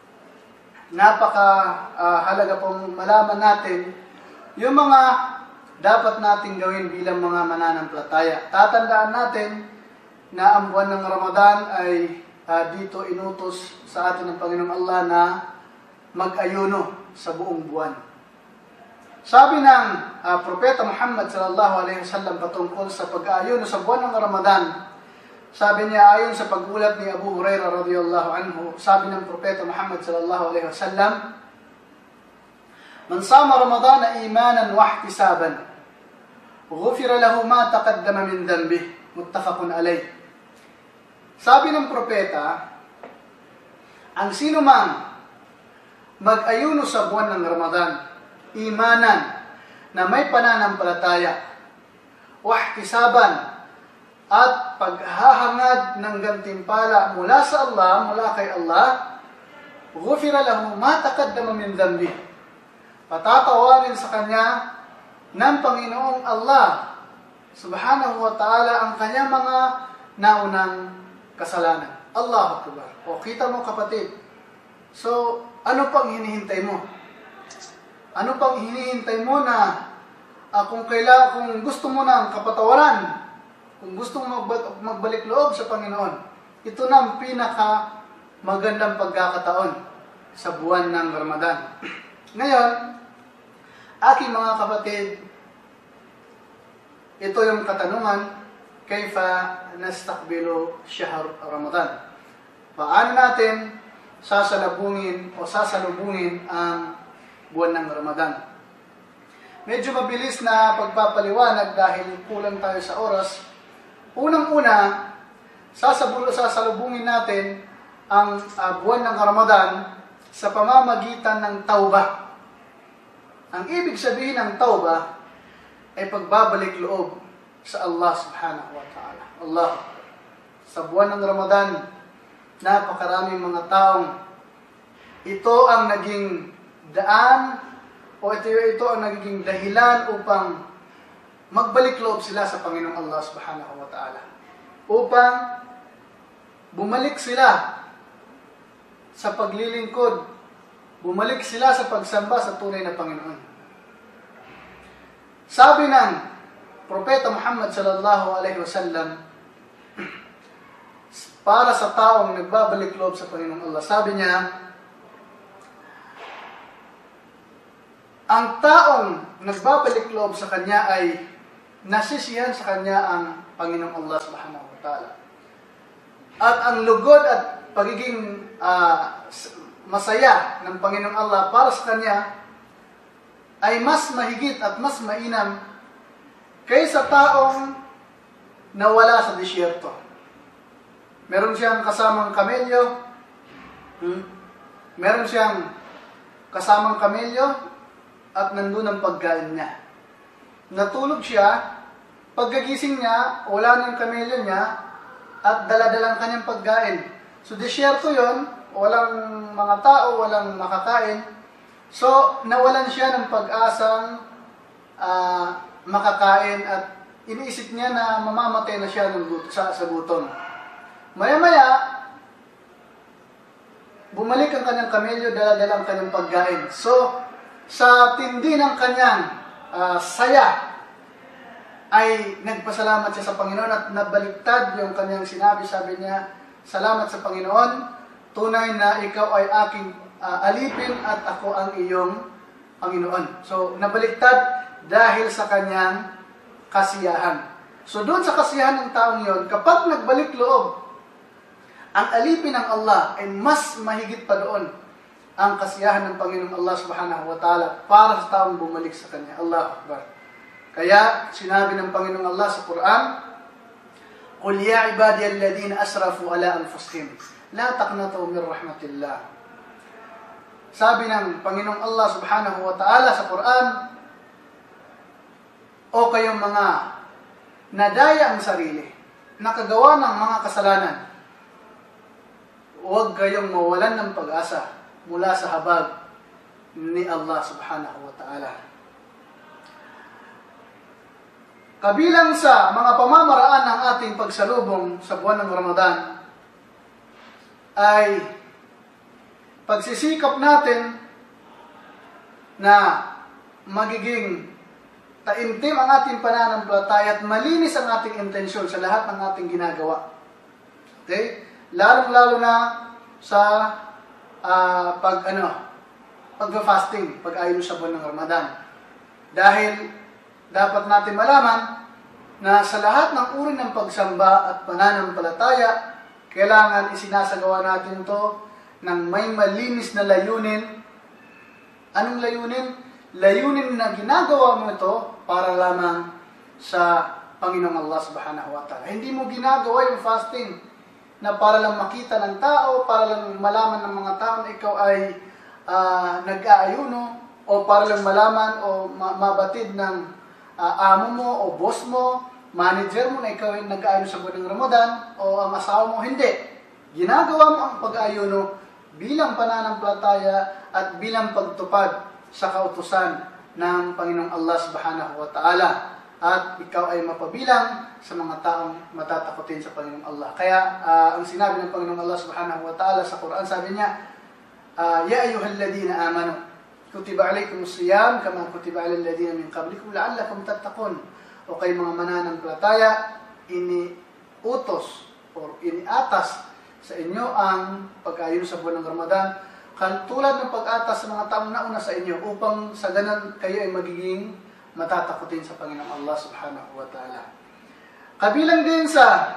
napaka uh, halaga pong malaman natin yung mga dapat nating gawin bilang mga mananampalataya. Tatandaan natin na ang buwan ng Ramadan ay uh, dito inutos sa atin ng Panginoong Allah na mag-ayuno sa buong buwan. Sabi ng uh, Propeta Muhammad sallallahu alaihi wasallam patungkol sa pag-ayuno sa buwan ng Ramadan, sabi niya ayon sa pag-ulat ni Abu Hurairah radhiyallahu anhu, sabi ng Propeta Muhammad sallallahu alaihi wasallam, "Man sama Ramadana imanan wa ihtisaban, ghufira lahu ma taqaddama min dhanbihi." Muttafaqun alayh. Sabi ng propeta, ang sino mang mag-ayuno sa buwan ng Ramadan, imanan na may pananampalataya, wa ihtisaban at paghahangad ng gantimpala mula sa Allah, mula kay Allah, ghufira lahu ma taqaddama min dhanbihi. Patatawarin sa kanya ng Panginoong Allah subhanahu wa ta'ala ang kanyang mga naunang kasalanan. Allahu Akbar. O kita mo kapatid. So, ano pang hinihintay mo? Ano pang hinihintay mo na uh, kung kaila, kung gusto mo ng kapatawaran, kung gusto mo magbalik loob sa Panginoon, ito na ang pinaka magandang pagkakataon sa buwan ng Ramadan. Ngayon, aking mga kapatid, ito yung katanungan, kayfa nastakbilu shahr Ramadan? Paano natin sasalubungin o sasalubungin ang buwan ng Ramadan? Medyo mabilis na pagpapaliwanag dahil kulang tayo sa oras. Unang-una, sasalubungin natin ang uh, buwan ng Ramadan sa pamamagitan ng tawbah. Ang ibig sabihin ng tawbah ay pagbabalik loob sa Allah subhanahu wa ta'ala. Allah, sa buwan ng Ramadan, napakaraming mga taong ito ang naging daan o ito, ito ang naging dahilan upang magbalik loob sila sa Panginoong Allah subhanahu wa ta'ala. Upang bumalik sila sa paglilingkod, bumalik sila sa pagsamba sa tunay na Panginoon. Sabi ng Propeta Muhammad sallallahu alaihi wasallam para sa taong nagbabalik loob sa Panginoong Allah, sabi niya, ang taong nagbabalik loob sa kanya ay nasisiyahan sa kanya ang Panginoong Allah subhanahu wa ta'ala. At ang lugod at pagiging uh, masaya ng Panginoong Allah para sa kanya ay mas mahigit at mas mainam kaysa taong nawala sa disyerto. Meron siyang kasamang kamelyo, hmm? meron siyang kasamang kamelyo at nandun ang pagkain niya. Natulog siya, pagkagising niya, wala na yung kamelyo niya, at dala-dalang kanyang pagkain. So, disyerto yon, walang mga tao, walang makakain. So, nawalan siya ng pag-asang uh, makakain at iniisip niya na mamamatay na siya ng gut- sa, sa gutom. Maya-maya, bumalik ang kanyang kamelyo, dala-dalang kanyang pagkain. So, sa tindi ng kanyang uh, saya, ay nagpasalamat siya sa Panginoon at nabaliktad yung kanyang sinabi. Sabi niya, salamat sa Panginoon, tunay na ikaw ay aking uh, alipin at ako ang iyong Panginoon. So, nabaliktad dahil sa kanyang kasiyahan. So, doon sa kasiyahan ng taong yon, kapag nagbalik loob, ang alipin ng Allah ay mas mahigit pa doon ang kasiyahan ng Panginoong Allah subhanahu wa ta'ala para sa taong bumalik sa Kanya. Allahu Akbar. Kaya, sinabi ng Panginoong Allah sa Quran, "Qul ya ibadiy alladhina asrafu ala anfusihim, la taqnatu min rahmatillah." Sabi ng Panginoong Allah subhanahu wa ta'ala sa Quran, o kayong mga nadaya ang sarili, nakagawa ng mga kasalanan, huwag kayong mawalan ng pag-asa mula sa habag ni Allah subhanahu wa ta'ala. Kabilang sa mga pamamaraan ng ating pagsalubong sa buwan ng Ramadan ay pagsisikap natin na magiging taimtim ang ating pananampalataya at malinis ang ating intensyon sa lahat ng ating ginagawa. Okay? Lalong-lalo na sa uh, pag ano, pagfa-fasting, pag-ayos sa buwan ng Ramadan. Dahil dapat natin malaman na sa lahat ng uri ng pagsamba at pananampalataya, kailangan isinasagawa natin ito ng may malinis na layunin. Anong layunin? Layunin na ginagawa mo ito para lamang sa Panginoong Allah subhanahu wa ta'ala. Hindi mo ginagawa yung fasting na para lang makita ng tao, para lang malaman ng mga tao na ikaw ay uh, nag-aayuno, o para lang malaman o ma- mabatid ng uh, amo mo o boss mo, manager mo na ikaw ay nag-aayuno sa buwan ng Ramadan, o ang asawa mo. Hindi. Ginagawa mo ang pag-aayuno bilang pananampalataya at bilang pagtupad sa kautusan ng Panginoong Allah subhanahu wa ta'ala. At ikaw ay mapabilang sa mga taong matatakotin sa Panginoong Allah. Kaya uh, ang sinabi ng Panginoong Allah subhanahu wa ta'ala sa Quran, sabi niya, uh, Ya ayyuhalladhina amanu, kutiba alaykumus siyam kama kutiba alal ladina min qablikum la'allakum tattaqun. O kay mga mananampalataya, iniutos o iniatas sa inyo ang pag-ayun sa buwan ng Ramadan, tulad ng pag-atas sa mga taong nauna sa inyo, upang sa ganun kayo ay magiging matatakotin sa Panginoong Allah subhanahu wa ta'ala. Kabilang din sa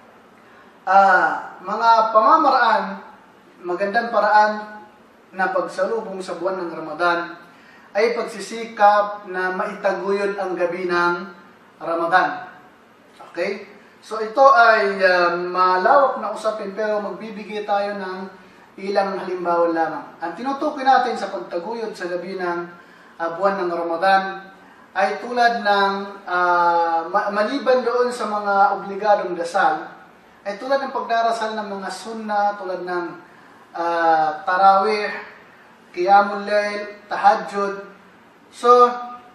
uh, mga pamamaraan, magandang paraan na pagsalubong sa buwan ng Ramadan ay pagsisikap na maitaguyod ang gabi ng Ramadan. Okay? So ito ay uh, malawak na usapin, pero magbibigay tayo ng ilang halimbawa lamang. Ang tinutukoy natin sa pagtaguyod sa gabi ng uh, buwan ng Ramadan ay tulad ng uh, maliban doon sa mga obligadong dasal, ay tulad ng pagdarasal ng mga sunna, tulad ng uh, tarawih, qiyamul layl, tahajjud. So,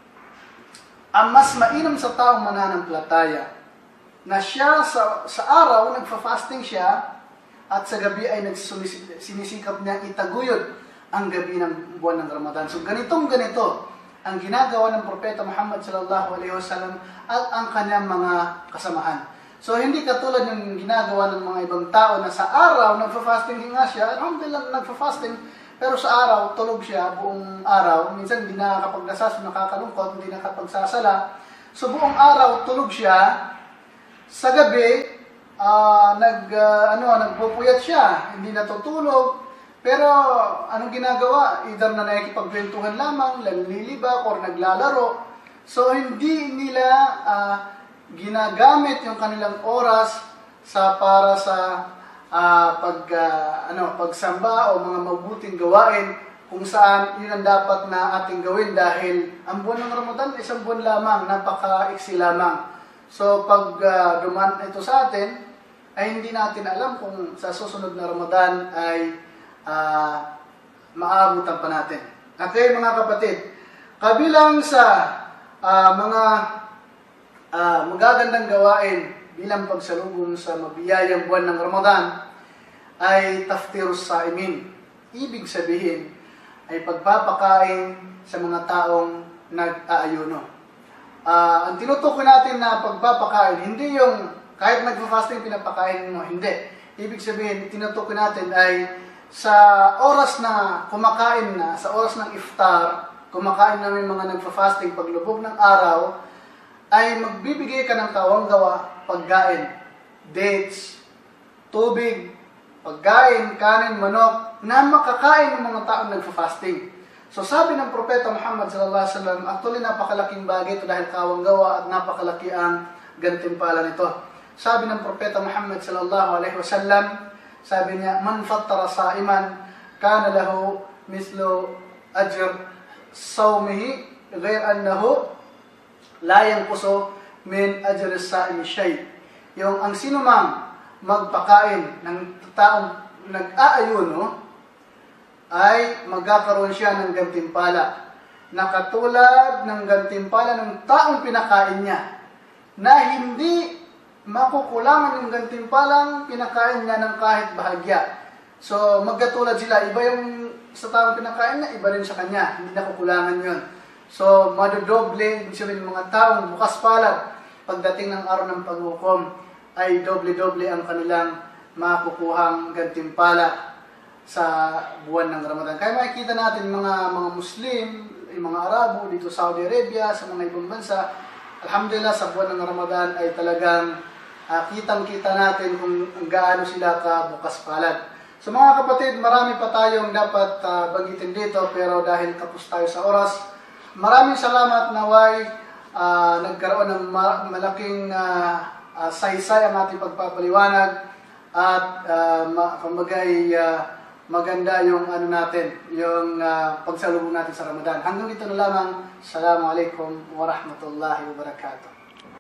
ang mas mainam sa taong mananampalataya na siya sa, sa araw nagfa-fasting siya at sa gabi ay nagsinisikap niya itaguyod ang gabi ng buwan ng Ramadan. So, ganitong ganito ang ginagawa ng Propeta Muhammad sallallahu alaihi wasallam at ang kanyang mga kasamahan. So, hindi katulad ng ginagawa ng mga ibang tao na sa araw, nagfa-fasting din nga siya, alhamdulillah, nagfa-fasting, pero sa araw, tulog siya buong araw. Minsan, hindi nakakapagdasal, nakakalungkot, hindi nakapagsasala. So, buong araw, tulog siya. Sa gabi, uh, nag, uh, ano, nagpupuyat siya, hindi natutulog. Pero, anong ginagawa? Either na nakikipagkwentuhan lamang, lalilibak, or naglalaro. So, hindi nila uh, ginagamit yung kanilang oras sa para sa uh, pag, uh, ano, pagsamba o mga mabuting gawain kung saan yun ang dapat na ating gawin dahil ang buwan ng Ramadan, isang buwan lamang, napaka-iksi lamang. So, pag uh, dumaan ito sa atin, ay hindi natin alam kung sa susunod na Ramadan ay Uh, maabutan pa natin. Okay, mga kapatid, kabilang sa uh, mga uh, magagandang gawain bilang pagsalubong sa mabiyayang buwan ng Ramadan ay taftirus saimin. Ibig sabihin ay pagpapakain sa mga taong nag-aayuno. Uh, ang tinutukoy natin na pagpapakain, hindi yung kahit nagfa-fasting pinapakain mo, hindi. Ibig sabihin, tinutukoy natin ay sa oras na kumakain na, sa oras ng iftar, kumakain namin mga nagfa-fasting paglubog ng araw, ay magbibigay ka ng kawanggawa, pagkain, dates, tubig, pagkain, kanin, manok, na makakain ng mga taong nagfa-fasting. So sabi ng Propeta Muhammad sallallahu alaihi wasallam, actually napakalaking bagay ito dahil kawanggawa at napakalaki ang gantimpala nito. Sabi ng Propeta Muhammad sallallahu alaihi wasallam, sabi niya, man fattara saiman kana lahu mislu ajr sawmihi ghair annahu la yanqusu min ajr as-saimi shay. Yung ang sino mang magpakain ng taong nag-aayuno ay magkakaroon siya ng gantimpala na katulad ng gantimpala ng taong pinakain niya, na hindi makukulangan yung gantimpalang pinakain niya ng kahit bahagya. So, magkatulad sila. Iba yung sa taong pinakain niya, iba rin sa kanya. Hindi na kukulangan yun. So, madodoble, ibig sabihin mga taong bukas palad, pagdating ng araw ng paghukom, ay doble-doble ang kanilang makukuhang gantimpala sa buwan ng Ramadan. Kaya makikita natin mga mga Muslim, yung mga Arabo dito sa Saudi Arabia, sa mga ibang bansa, alhamdulillah sa buwan ng Ramadan ay talagang uh, kitang-kita natin kung gaano sila ka bukas palad. So mga kapatid, marami pa tayong dapat uh, banggitin dito, pero dahil tapos tayo sa oras, maraming salamat naway uh, nagkaroon ng ma- malaking uh, uh, saysay ang ating pagpapaliwanag at uh, ma- kumagay uh, maganda yung ano natin, yung uh, pagsalubong natin sa Ramadan. Hanggang dito na lamang. Assalamualaikum warahmatullahi wabarakatuh.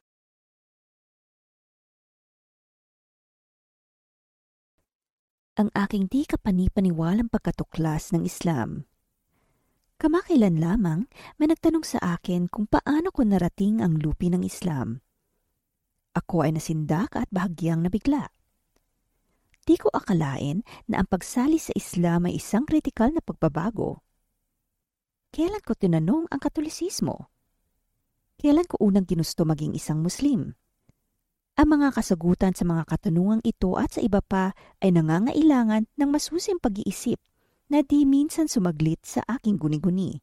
Ang aking di kapani-paniwalang pagkatuklas ng Islam. Kamakailan lamang may nagtanong sa akin kung paano ko narating ang lupi ng Islam. Ako ay nasindak at bahagyang nabigla. Di ko akalain na ang pagsali sa Islam ay isang kritikal na pagbabago. Kailan ko tinanong ang Katolisismo? Kailan ko unang ginusto maging isang Muslim? Ang mga kasagutan sa mga katanungang ito at sa iba pa ay nangangailangan ng masusing pag-iisip na di minsan sumaglit sa aking guni-guni.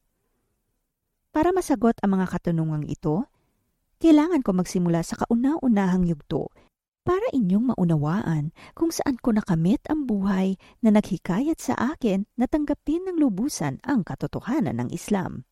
Para masagot ang mga katanungang ito, kailangan ko magsimula sa kauna-unahang yugto para inyong maunawaan kung saan ko nakamit ang buhay na naghikayat sa akin na tanggapin ng lubusan ang katotohanan ng Islam.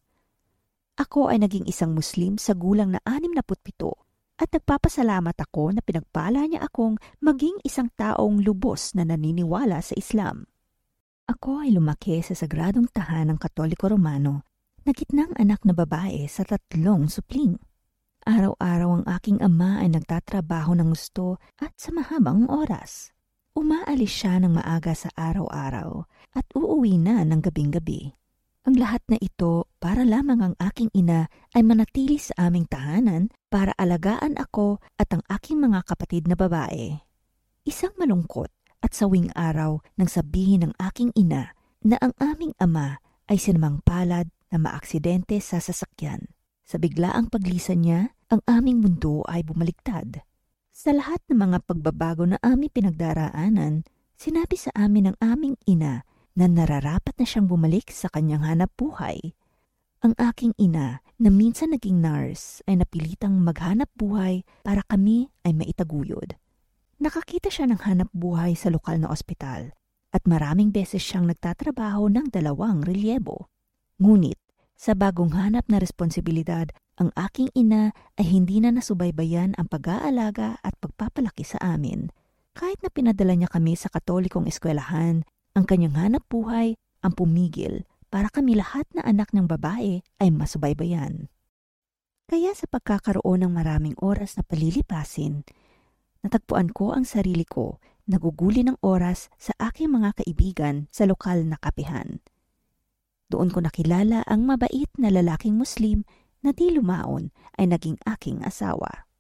Ako ay naging isang Muslim sa gulang na anim na putpito. At nagpapasalamat ako na pinagpala niya akong maging isang taong lubos na naniniwala sa Islam. Ako ay lumaki sa sagradong tahanang Katoliko Romano na gitnang anak na babae sa tatlong supling. Araw-araw ang aking ama ay nagtatrabaho ng gusto at sa mahabang oras. Umaalis siya ng maaga sa araw-araw at uuwi na ng gabing-gabi. Ang lahat na ito para lamang ang aking ina ay manatili sa aming tahanan para alagaan ako at ang aking mga kapatid na babae. Isang malungkot at sawing araw nang sabihin ng aking ina na ang aming ama ay sinamang palad na maaksidente sa sasakyan. Sa biglaang paglisan niya, ang aming mundo ay bumaligtad. Sa lahat ng mga pagbabago na aming pinagdaraanan, sinabi sa amin ng aming ina na nararapat na siyang bumalik sa kanyang hanap buhay. Ang aking ina na minsan naging nurse ay napilitang maghanap buhay para kami ay maitaguyod. Nakakita siya ng hanap buhay sa lokal na ospital at maraming beses siyang nagtatrabaho ng dalawang relyebo. Ngunit sa bagong hanap na responsibilidad, ang aking ina ay hindi na nasubaybayan ang pag-aalaga at pagpapalaki sa amin. Kahit na pinadala niya kami sa Katolikong eskwelahan, ang kanyang hanap buhay ang pumigil para kami lahat na anak ng babae ay masubaybayan. Kaya sa pagkakaroon ng maraming oras na palilipasin, natagpuan ko ang sarili ko naguguli ng oras sa aking mga kaibigan sa lokal na kapihan. Doon ko nakilala ang mabait na lalaking Muslim na di lumaon ay naging aking asawa.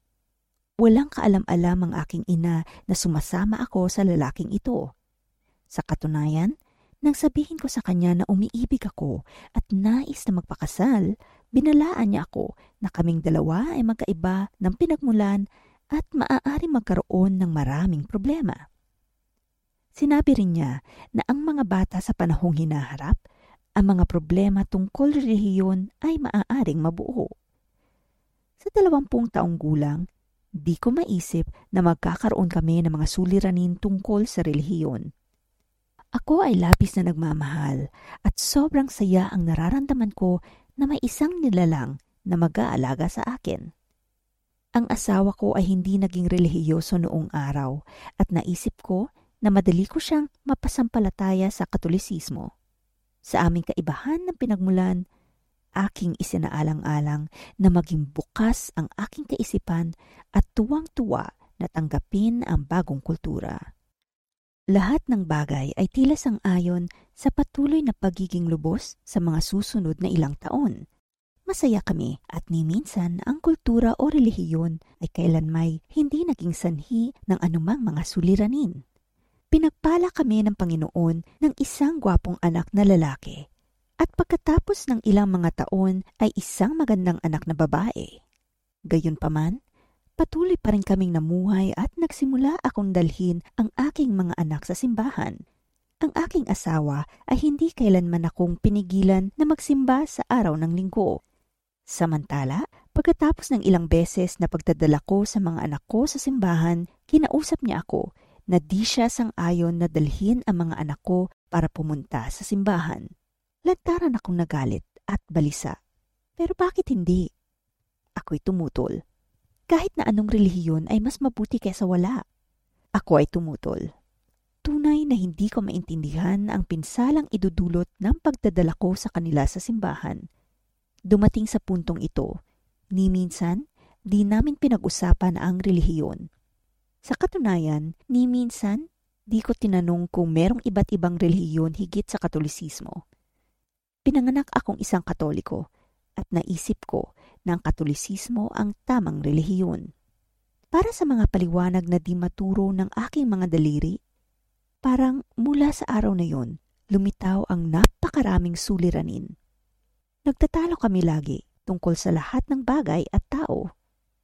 Walang kaalam-alam ang aking ina na sumasama ako sa lalaking ito. Sa katunayan, nang sabihin ko sa kanya na umiibig ako at nais na magpakasal, binalaan niya ako na kaming dalawa ay magkaiba ng pinagmulan at maaari magkaroon ng maraming problema. Sinabi rin niya na ang mga bata sa panahong hinaharap, ang mga problema tungkol relihiyon ay maaaring mabuo. Sa dalawampung taong gulang, di ko maisip na magkakaroon kami ng mga suliranin tungkol sa relihiyon. Ako ay labis na nagmamahal at sobrang saya ang nararamdaman ko na may isang nilalang na mag-aalaga sa akin. Ang asawa ko ay hindi naging relihiyoso noong araw at naisip ko na madali ko siyang mapasampalataya sa Katolisismo. Sa aming kaibahan ng pinagmulan, aking isinaalang-alang na maging bukas ang aking kaisipan at tuwang-tuwa na tanggapin ang bagong kultura. Lahat ng bagay ay tila sang-ayon sa patuloy na pagiging lubos sa mga susunod na ilang taon. Masaya kami at ni minsan ang kultura o relihiyon ay kailanmay hindi naging sanhi ng anumang mga suliranin. Pinagpala kami ng Panginoon ng isang gwapong anak na lalaki. At pagkatapos ng ilang mga taon ay isang magandang anak na babae. Gayunpaman, patuloy pa rin kaming namuhay at nagsimula akong dalhin ang aking mga anak sa simbahan. Ang aking asawa ay hindi kailanman akong pinigilan na magsimba sa araw ng linggo. Samantala, pagkatapos ng ilang beses na pagdadala ko sa mga anak ko sa simbahan, kinausap niya ako na di siya sang-ayon na dalhin ang mga anak ko para pumunta sa simbahan. Lantaran akong nagalit at balisa. Pero bakit hindi? Ako'y tumutol. Kahit na anong relihiyon ay mas mabuti kaysa wala. Ako ay tumutol. Tunay na hindi ko maintindihan ang pinsalang idudulot ng pagdadala ko sa kanila sa simbahan. Dumating sa puntong ito, ni minsan, di namin pinag-usapan ang relihiyon. Sa katunayan, ni minsan, di ko tinanong kung merong iba't ibang relihiyon higit sa Katolisismo. Pinanganak akong isang Katoliko at naisip ko na ang Katolisismo ang tamang relihiyon. Para sa mga paliwanag na di maturo ng aking mga daliri, parang mula sa araw na yon, lumitaw ang napakaraming suliranin. Nagtatalo kami lagi tungkol sa lahat ng bagay at tao.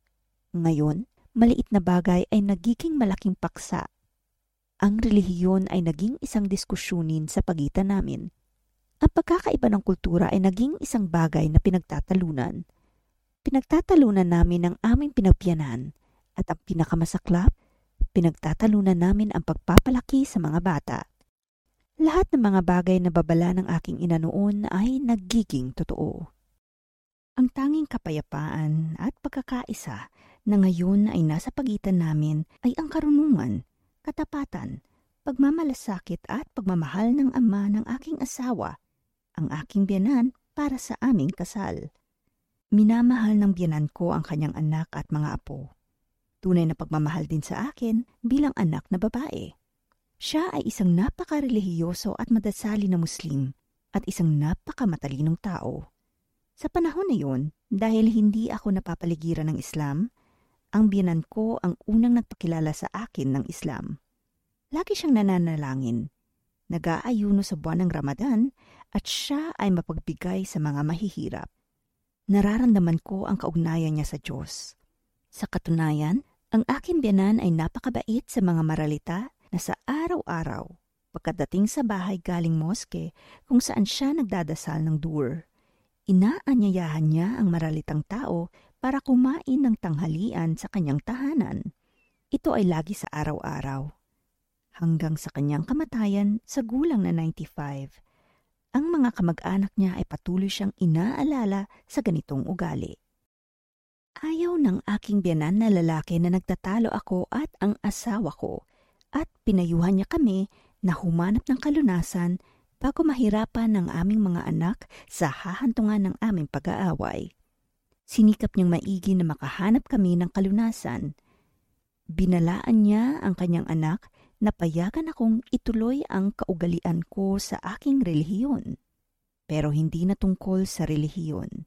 Ngayon, maliit na bagay ay nagiging malaking paksa. Ang relihiyon ay naging isang diskusyonin sa pagitan namin. Ang pagkakaiba ng kultura ay naging isang bagay na pinagtatalunan. Pinagtatalunan namin ang aming pinagpiyanan at ang pinakamasaklap, pinagtatalunan namin ang pagpapalaki sa mga bata. Lahat ng mga bagay na babala ng aking ina noon ay nagiging totoo. Ang tanging kapayapaan at pagkakaisa na ngayon ay nasa pagitan namin ay ang karunungan, katapatan, pagmamalasakit at pagmamahal ng ama ng aking asawa, ang aking biyanan para sa aming kasal. Minamahal ng biyanan ko ang kanyang anak at mga apo. Tunay na pagmamahal din sa akin bilang anak na babae. Siya ay isang napaka-relihiyoso at madasali na Muslim at isang napaka-matalinong tao. Sa panahon na yun, dahil hindi ako napapaligiran ng Islam, ang biyanan ko ang unang nagpakilala sa akin ng Islam. Lagi siyang nananalangin, nag-aayuno sa buwan ng Ramadan at siya ay mapagbigay sa mga mahihirap. Nararamdaman ko ang kaugnayan niya sa Diyos. Sa katunayan, ang aking biyanan ay napakabait sa mga maralita na sa araw-araw, pagkadating sa bahay galing moske kung saan siya nagdadasal ng dur, inaanyayahan niya ang maralitang tao para kumain ng tanghalian sa kanyang tahanan. Ito ay lagi sa araw-araw. Hanggang sa kanyang kamatayan sa gulang na ninety-five, ang mga kamag-anak niya ay patuloy siyang inaalala sa ganitong ugali. Ayaw ng aking biyanan na lalaki na nagtatalo ako at ang asawa ko, at pinayuhan niya kami na humanap ng kalunasan bago mahirapan ng aming mga anak sa hahantungan ng aming pag-aaway. Sinikap niyang maigi na makahanap kami ng kalunasan. Binalaan niya ang kanyang anak na payagan akong ituloy ang kaugalian ko sa aking relihiyon, pero hindi na tungkol sa relihiyon.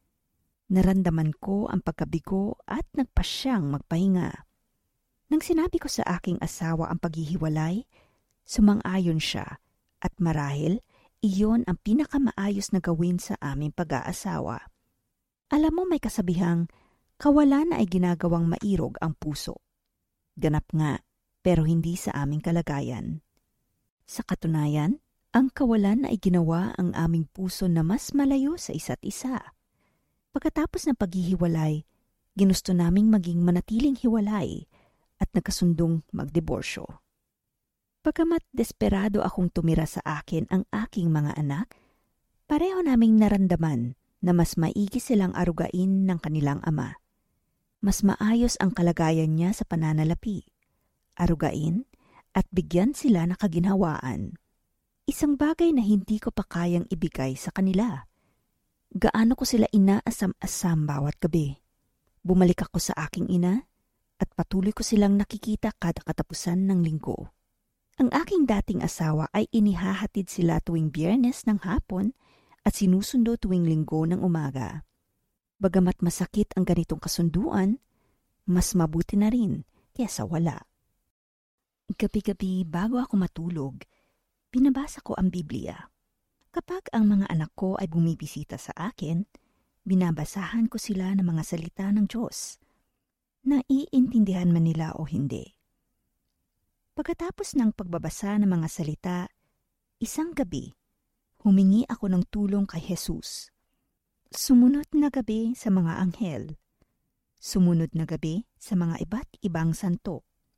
Naramdaman ko ang pagkabigo at nagpasyang magpahinga. Nang sinabi ko sa aking asawa ang paghihiwalay, sumang-ayon siya at marahil iyon ang pinakamaayos na gawin sa aming pag-aasawa. Alam mo may kasabihang, kawalan ay ginagawang mairog ang puso. Ganap nga, pero hindi sa aming kalagayan. Sa katunayan, ang kawalan ay ginawa ang aming puso na mas malayo sa isa't isa. Pagkatapos ng paghihiwalay, ginusto naming maging manatiling hiwalay at nagkasundong magdiborsyo. Pagkamat desperado akong tumira sa akin ang aking mga anak, pareho naming naramdaman na mas maigi silang arugain ng kanilang ama. Mas maayos ang kalagayan niya sa pananalapi, arugain at bigyan sila ng kaginhawaan. Isang bagay na hindi ko pa kayang ibigay sa kanila. Gaano ko sila inaasam-asam bawat gabi. Bumalik ako sa aking ina at patuloy ko silang nakikita kada katapusan ng linggo. Ang aking dating asawa ay inihahatid sila tuwing Biyernes ng hapon at sinusundo tuwing linggo ng umaga. Bagamat masakit ang ganitong kasunduan, mas mabuti na rin kaysa wala. Gabi-gabi bago ako matulog, binabasa ko ang Biblia. Kapag ang mga anak ko ay bumibisita sa akin, binabasahan ko sila ng mga salita ng Diyos. Naiintindihan man nila o hindi. Pagkatapos ng pagbabasa ng mga salita, isang gabi, humingi ako ng tulong kay Jesus. Sumunod na gabi sa mga anghel. Sumunod na gabi sa mga iba't ibang santo.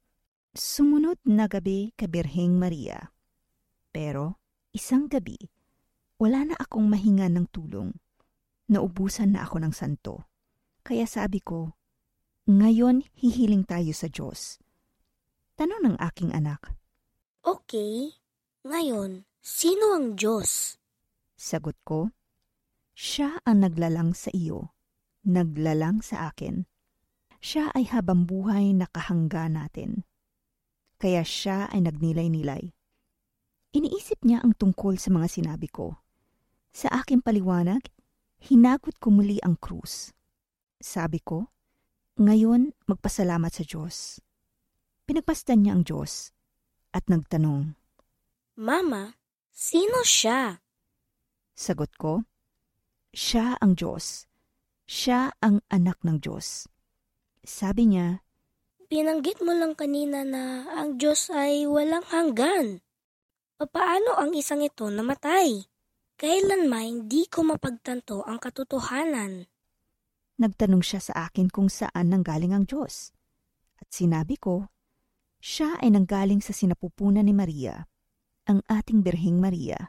Sumunod na gabi kay Birheng Maria. Pero isang gabi, wala na akong mahinga ng tulong. Naubusan na ako ng santo. Kaya sabi ko, ngayon hihiling tayo sa Diyos. Tanong ng aking anak. Okay, ngayon, sino ang Diyos? Sagot ko, siya ang naglalang sa iyo, naglalang sa akin. Siya ay habang buhay na kahangga natin. Kaya siya ay nagnilay-nilay. Iniisip niya ang tungkol sa mga sinabi ko. Sa aking paliwanag, hinagot ko muli ang krus. Sabi ko, ngayon magpasalamat sa Diyos. Pinagpasdan niya ang Diyos at nagtanong, Mama, sino siya? Sagot ko, siya ang Diyos. Siya ang anak ng Diyos. Sabi niya, Binanggit mo lang kanina na ang Diyos ay walang hanggan. Paano ang isang ito namatay? Kailanman hindi ko mapagtanto ang katotohanan. Nagtanong siya sa akin kung saan nanggaling ang Diyos. At sinabi ko, siya ay nanggaling sa sinapupunan ni Maria, ang ating Birheng Maria.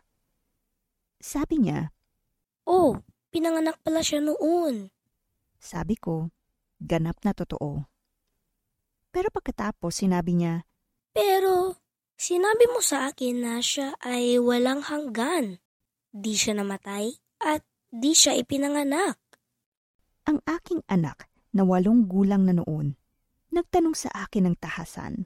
Sabi niya, Oh, pinanganak pala siya noon. Sabi ko, ganap na totoo. Pero pagkatapos sinabi niya, Pero sinabi mo sa akin na siya ay walang hanggan. Di siya namatay at di siya ipinanganak. Ang aking anak na walong gulang na noon, nagtanong sa akin ng tahasan.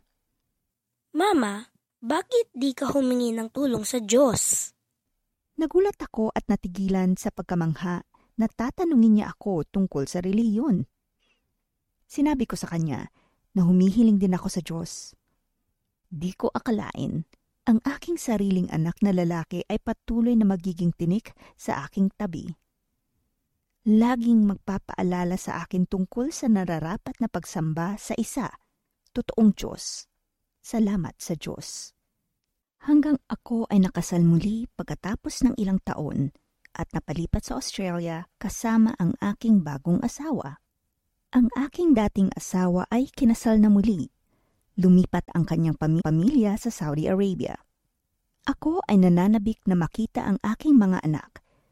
Mama, bakit di ka humingi ng tulong sa Diyos? Nagulat ako at natigilan sa pagkamangha na tatanungin niya ako tungkol sa reliyon. Sinabi ko sa kanya na humihiling din ako sa Diyos. Di ko akalain, ang aking sariling anak na lalaki ay patuloy na magiging tinik sa aking tabi. Laging magpapaalala sa akin tungkol sa nararapat na pagsamba sa isa, totoong Diyos. Salamat sa Diyos. Hanggang ako ay nakasal muli pagkatapos ng ilang taon at napalipat sa Australia kasama ang aking bagong asawa. Ang aking dating asawa ay kinasal na muli. Lumipat ang kanyang pami- pamilya sa Saudi Arabia. Ako ay nananabik na makita ang aking mga anak